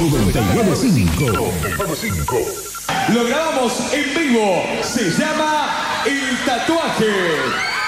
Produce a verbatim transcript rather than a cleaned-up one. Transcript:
noventa y nueve punto cinco. Lo grabamos en vivo. Se llama El Tatuaje.